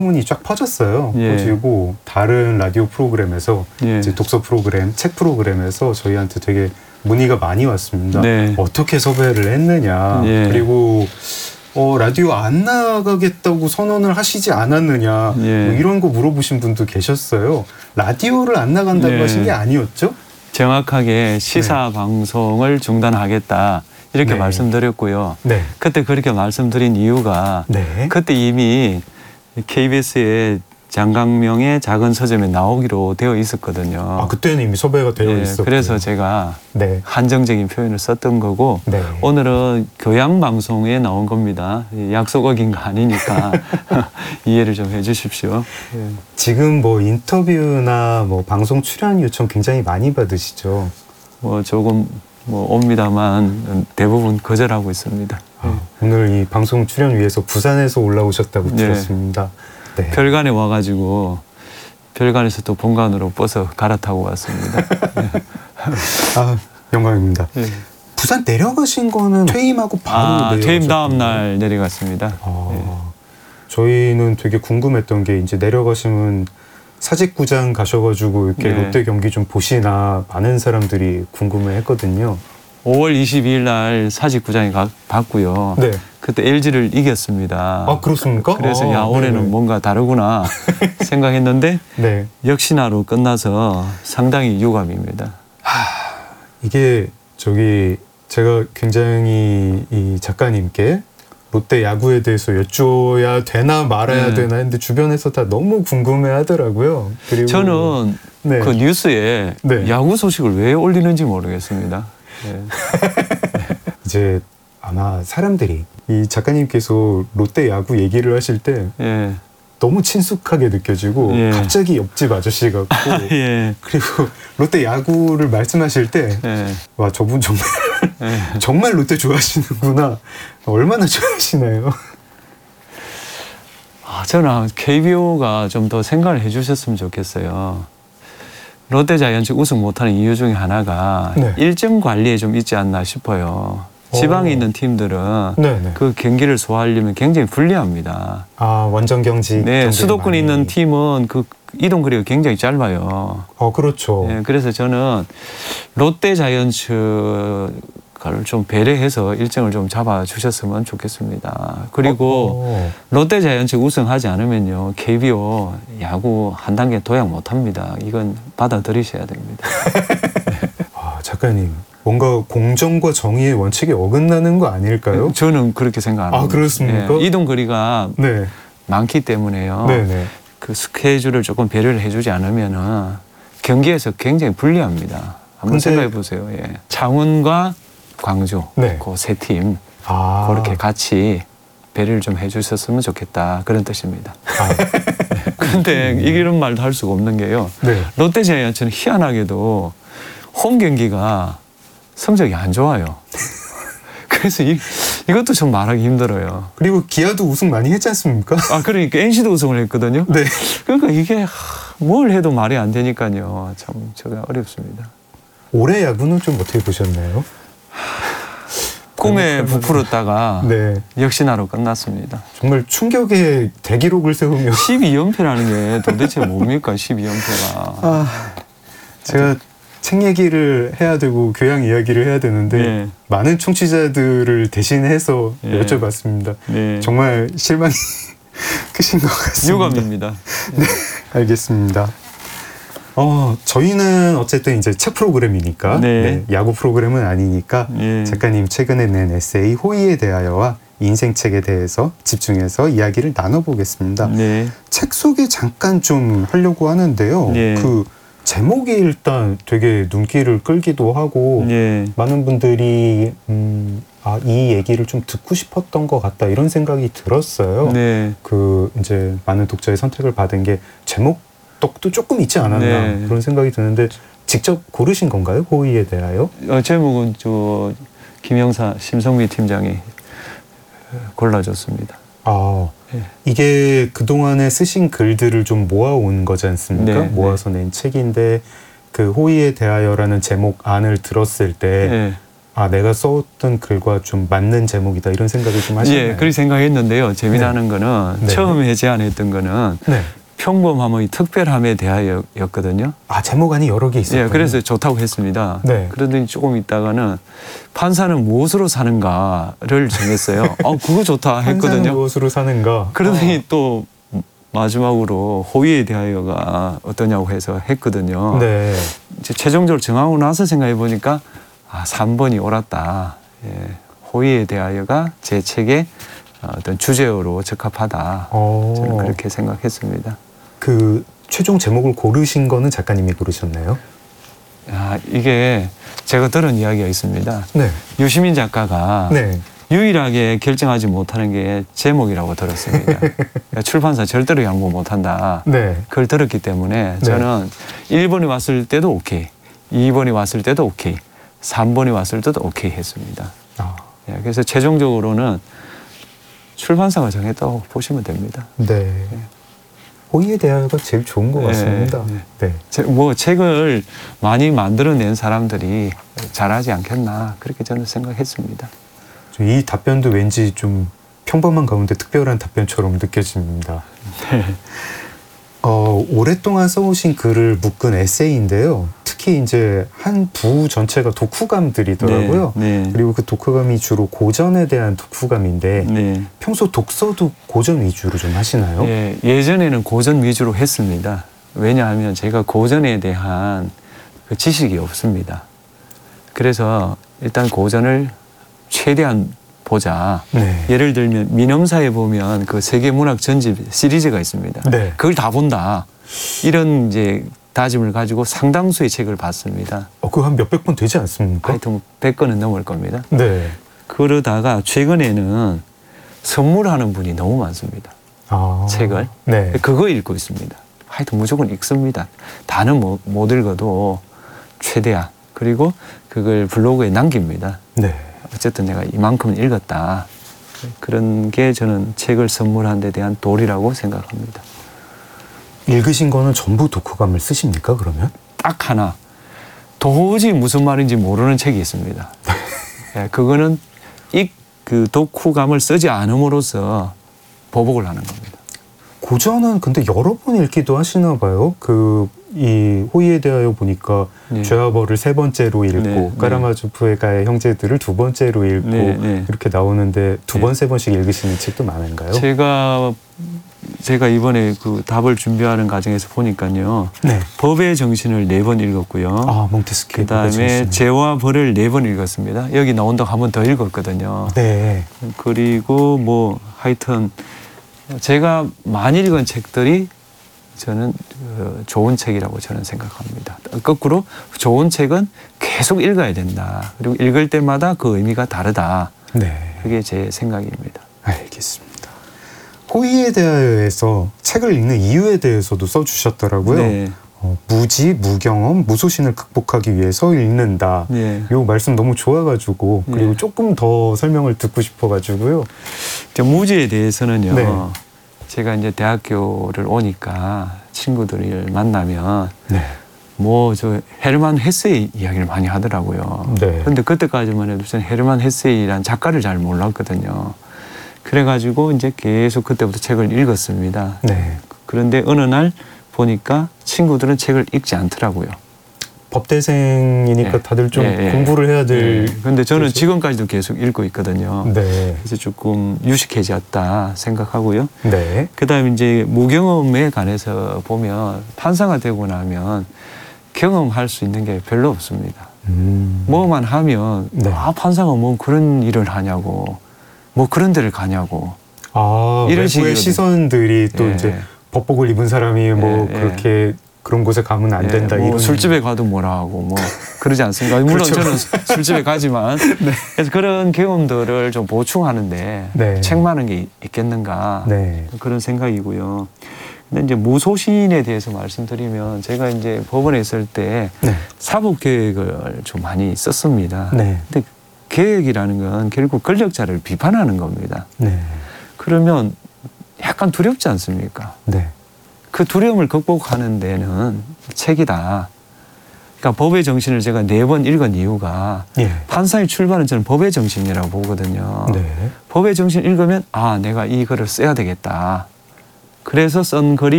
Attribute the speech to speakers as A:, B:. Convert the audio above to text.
A: 소문이 쫙 퍼졌어요.
B: 예.
A: 퍼지고 다른 라디오 프로그램에서
B: 예.
A: 이제 독서 프로그램, 책 프로그램에서 저희한테 되게 문의가 많이 왔습니다.
B: 네.
A: 어떻게 섭외를 했느냐.
B: 예.
A: 그리고 라디오 안 나가겠다고 선언을 하시지 않았느냐.
B: 예.
A: 뭐 이런 거 물어보신 분도 계셨어요. 라디오를 안 나간다고
B: 예.
A: 하신 게 아니었죠?
B: 정확하게 시사 방송을 중단하겠다 이렇게
A: 네.
B: 말씀드렸고요.
A: 네.
B: 그때 그렇게 말씀드린 이유가
A: 네.
B: 그때 이미 KBS의 장강명의 작은 서점에 나오기로 되어 있었거든요.
A: 아, 그때는 이미 섭외가 되어
B: 예,
A: 있었고.
B: 그래서 제가
A: 네.
B: 한정적인 표현을 썼던 거고
A: 네.
B: 오늘은 교양방송에 나온 겁니다. 약속 어긴 거 아니니까 이해를 좀 해주십시오. 예.
A: 지금 뭐 인터뷰나 뭐 방송 출연 요청 굉장히 많이 받으시죠?
B: 뭐 조금 뭐 옵니다만 대부분 거절하고 있습니다. 예.
A: 오늘 이 방송 출연 위해서 부산에서 올라오셨다고
B: 네.
A: 들었습니다. 네.
B: 별관에 와가지고 별관에서 또 본관으로 버스 갈아타고 왔습니다. 예.
A: 아, 영광입니다.
B: 예.
A: 부산 내려가신 거는 퇴임하고 바로
B: 퇴임 다음
A: 내려가셨군요.
B: 날 내려갔습니다. 예.
A: 저희는 되게 궁금했던 게 이제 내려가시면 사직구장 가셔가지고 이렇게
B: 네.
A: 롯데 경기 좀 보시나 많은 사람들이 궁금해했거든요.
B: 5월 22일 날 사직구장에 갔고요.
A: 네.
B: 그때 LG를 이겼습니다.
A: 아, 그렇습니까?
B: 그래서
A: 아,
B: 야 올해는
A: 네네.
B: 뭔가 다르구나 생각했는데
A: 네.
B: 역시나로 끝나서 상당히 유감입니다.
A: 이게 제가 굉장히 이 작가님께 롯데 야구에 대해서 여쭈어야 되나 말아야
B: 네.
A: 되나 했는데 주변에서 다 너무 궁금해하더라고요. 그리고
B: 저는
A: 네.
B: 그 뉴스에
A: 네.
B: 야구 소식을 왜 올리는지 모르겠습니다. 예.
A: 이제 아마 사람들이 이 작가님께서 롯데 야구 얘기를 하실 때
B: 예.
A: 너무 친숙하게 느껴지고
B: 예.
A: 갑자기 옆집 아저씨 같고
B: 예.
A: 그리고 롯데 야구를 말씀하실 때 와
B: 예.
A: 저분 정말
B: 예.
A: 정말 롯데 좋아하시는구나. 얼마나 좋아하시나요?
B: 저는 KBO가 좀 더 생각을 해주셨으면 좋겠어요. 롯데자이언츠 우승 못하는 이유 중에 하나가
A: 네.
B: 일정 관리에 좀 있지 않나 싶어요. 지방에 있는 팀들은
A: 네네.
B: 그 경기를 소화하려면 굉장히 불리합니다.
A: 아 원정 경지.
B: 네,
A: 경기를
B: 수도권에
A: 많이.
B: 있는 팀은 그 이동 거리가 굉장히 짧아요.
A: 그렇죠.
B: 네, 그래서 저는 롯데자이언츠를 좀 배려해서 일정을 좀 잡아주셨으면 좋겠습니다. 그리고 롯데자이언츠 우승하지 않으면요 KBO 야구 한 단계 도약 못합니다. 이건 받아들이셔야 됩니다.
A: 작가님 뭔가 공정과 정의의 원칙에 어긋나는 거 아닐까요?
B: 저는 그렇게 생각 안 합니다.
A: 그렇습니까?
B: 예, 이동 거리가
A: 네.
B: 많기 때문에요.
A: 네네.
B: 그 스케줄을 조금 배려를 해주지 않으면은 경기에서 굉장히 불리합니다. 한번 생각해 보세요. 예. 창원과 광주
A: 네.
B: 그 세 팀 그렇게 같이 배려를 좀 해주셨으면 좋겠다 그런 뜻입니다. 그런데 이런 말도 할 수가 없는 게요.
A: 네.
B: 롯데자이언츠는 희한하게도 홈 경기가 성적이 안 좋아요. 그래서 이것도 좀 말하기 힘들어요.
A: 그리고 기아도 우승 많이 했지 않습니까?
B: 그러니까 NC도 우승을 했거든요.
A: 네.
B: 그러니까 이게 뭘 해도 말이 안 되니까요. 참 제가 어렵습니다.
A: 올해 야구는 좀 어떻게 보셨나요?
B: 꿈에 부풀었다가
A: 네.
B: 역시나로 끝났습니다.
A: 정말 충격의 대기록을 세우며
B: 12연패라는 게 도대체 뭡니까 12연패가.
A: 제가 책 얘기를 해야 되고 교양 이야기를 해야 되는데
B: 네.
A: 많은 청취자들을 대신해서
B: 네.
A: 여쭤봤습니다.
B: 네.
A: 정말 실망이 크신 것 같습니다.
B: 유감입니다.
A: 네, 알겠습니다. 저희는 어쨌든 이제 책 프로그램이니까
B: 네.
A: 야구 프로그램은 아니니까
B: 네.
A: 작가님 최근에 낸 에세이 호의에 대하여와 인생책에 대해서 집중해서 이야기를 나눠보겠습니다.
B: 네.
A: 책 소개 잠깐 좀 하려고 하는데요.
B: 네.
A: 그 제목이 일단 되게 눈길을 끌기도 하고
B: 네.
A: 많은 분들이 이 얘기를 좀 듣고 싶었던 것 같다 이런 생각이 들었어요.
B: 네.
A: 그 이제 많은 독자의 선택을 받은 게 제목도 조금 있지 않았나
B: 네.
A: 그런 생각이 드는데 직접 고르신 건가요? 호의에 대하여?
B: 제목은 김영사 심성미 팀장이 골라줬습니다.
A: 네. 이게 그동안에 쓰신 글들을 좀 모아온 거지 않습니까?
B: 네,
A: 모아서 낸 책인데 그 호의에 대하여라는 제목 안을 들었을 때
B: 네.
A: 아, 내가 써왔던 글과 좀 맞는 제목이다 이런 생각을 좀 하셨나요?
B: 예, 그렇게 생각했는데요. 재미나는 거는
A: 네.
B: 처음에 제안했던 거는
A: 네.
B: 평범함의 특별함에 대하여였거든요.
A: 아, 제목 안에 여러 개 있었군요.
B: 예, 그래서 좋다고 했습니다.
A: 네.
B: 그러더니 조금 있다가는 판사는 무엇으로 사는가를 정했어요. 그거 좋다
A: 판사는
B: 했거든요.
A: 무엇으로 사는가?
B: 그러더니 또 마지막으로 호의에 대하여가 어떠냐고 해서 했거든요.
A: 네.
B: 이제 최종적으로 정하고 나서 생각해 보니까 3번이 옳았다. 예, 호의에 대하여가 제 책의 어떤 주제어로 적합하다. 저는 그렇게 생각했습니다.
A: 그 최종 제목을 고르신 거는 작가님이 고르셨나요?
B: 이게 제가 들은 이야기가 있습니다.
A: 네.
B: 유시민 작가가
A: 네.
B: 유일하게 결정하지 못하는 게 제목이라고 들었습니다. 그러니까 출판사 절대로 양보 못한다.
A: 네.
B: 그걸 들었기 때문에
A: 네.
B: 저는 1번이 왔을 때도 오케이, 2번이 왔을 때도 오케이, 3번이 왔을 때도 오케이 했습니다. 예, 그래서 최종적으로는 출판사가 정했다고 보시면 됩니다.
A: 네. 호의에 대하여가 제일 좋은 것 같습니다. 네.
B: 뭐 책을 많이 만들어낸 사람들이 잘하지 않겠나 그렇게 저는 생각했습니다.
A: 이 답변도 왠지 좀 평범한 가운데 특별한 답변처럼 느껴집니다.
B: 네.
A: 오랫동안 써오신 글을 묶은 에세이인데요. 특히 이제 한 부 전체가 독후감들이더라고요.
B: 네, 네.
A: 그리고 그 독후감이 주로 고전에 대한 독후감인데
B: 네.
A: 평소 독서도 고전 위주로 좀 하시나요?
B: 예, 예전에는 고전 위주로 했습니다. 왜냐하면 제가 고전에 대한 그 지식이 없습니다. 그래서 일단 고전을 최대한 보자.
A: 네.
B: 예를 들면 민엄사에 보면 그 세계문학 전집 시리즈가 있습니다.
A: 네.
B: 그걸 다 본다. 이런 이제 다짐을 가지고 상당수의 책을 봤습니다.
A: 그거 한 몇백 번 되지 않습니까?
B: 하여튼 100권은 넘을 겁니다.
A: 네.
B: 그러다가 최근에는 선물하는 분이 너무 많습니다. 책을.
A: 네.
B: 그거 읽고 있습니다. 하여튼 무조건 읽습니다. 다는 못 읽어도 최대한. 그리고 그걸 블로그에 남깁니다.
A: 네.
B: 어쨌든 내가 이만큼은 읽었다. 그런 게 저는 책을 선물한 데 대한 도리라고 생각합니다.
A: 읽으신 거는 전부 독후감을 쓰십니까, 그러면?
B: 딱 하나. 도저히 무슨 말인지 모르는 책이 있습니다. 예, 그거는 그 독후감을 쓰지 않음으로써 보복을 하는 겁니다.
A: 고전은 근데 여러 번 읽기도 하시나 봐요. 이 호의에 대하여 보니까
B: 네.
A: 죄와 벌을 3번째로 읽고
B: 네,
A: 까라마조프의 형제들을 2번째로 읽고
B: 네.
A: 이렇게 나오는데 두 번,
B: 네.
A: 세 번씩 읽으시는 책도 많은가요?
B: 제가 이번에 그 답을 준비하는 과정에서 보니까요.
A: 네.
B: 법의 정신을 4번 읽었고요.
A: 몽테스키의
B: 그다음에 죄와 벌을 4번 읽었습니다. 여기 나온다고 한 번 더 읽었거든요.
A: 네.
B: 그리고 뭐 하여튼 제가 많이 읽은 책들이 저는 좋은 책이라고 저는 생각합니다. 거꾸로 좋은 책은 계속 읽어야 된다. 그리고 읽을 때마다 그 의미가 다르다.
A: 네.
B: 그게 제 생각입니다.
A: 알겠습니다. 호의에 대하여에서 책을 읽는 이유에 대해서도 써주셨더라고요.
B: 네.
A: 무지, 무경험, 무소신을 극복하기 위해서 읽는다.
B: 네.
A: 요 말씀 너무 좋아가지고 그리고
B: 네.
A: 조금 더 설명을 듣고 싶어가지고요.
B: 무지에 대해서는요.
A: 네.
B: 제가 이제 대학교를 오니까 친구들을 만나면
A: 네.
B: 저 헤르만 헤세의 이야기를 많이 하더라고요.
A: 네.
B: 그런데 그때까지만 해도 저는 헤르만 헤세이란 작가를 잘 몰랐거든요. 그래가지고 이제 계속 그때부터 책을 읽었습니다.
A: 네.
B: 그런데 어느 날 보니까 친구들은 책을 읽지 않더라고요.
A: 법대생이니까
B: 네.
A: 다들 좀
B: 네.
A: 공부를 해야 될.
B: 그런데 저는
A: 그렇죠?
B: 지금까지도 계속 읽고 있거든요.
A: 네.
B: 그래서 조금 유식해졌다 생각하고요.
A: 네.
B: 그다음에 이제 무경험에 관해서 보면 판사가 되고 나면 경험할 수 있는 게 별로 없습니다. 뭐만 하면
A: 네.
B: 판사가 뭐 그런 일을 하냐고 뭐 그런 데를 가냐고 이런
A: 외부의
B: 식이거든요.
A: 시선들이 또
B: 예.
A: 이제 법복을 입은 사람이 뭐
B: 예.
A: 그렇게 그런 곳에 가면 안 된다.
B: 뭐
A: 이런.
B: 술집에 가도 뭐라 하고 뭐 그러지 않습니까? 물론
A: 그렇죠.
B: 저는 술집에 가지만 그래서 그런 경험들을 좀 보충하는데
A: 네.
B: 책만한 게 있겠는가
A: 네.
B: 그런 생각이고요. 근데 이제 무소신에 대해서 말씀드리면 제가 이제 법원에 있을 때
A: 네.
B: 사법 계획을 좀 많이 썼습니다.
A: 네.
B: 근데 계획이라는 건 결국 권력자를 비판하는 겁니다.
A: 네.
B: 그러면 약간 두렵지 않습니까?
A: 네.
B: 그 두려움을 극복하는 데는 책이다. 그러니까 법의 정신을 제가 4번 읽은 이유가
A: 예.
B: 판사의 출발은 저는 법의 정신이라고 보거든요.
A: 네.
B: 법의 정신 읽으면 아 내가 이 글을 써야 되겠다. 그래서 쓴 글이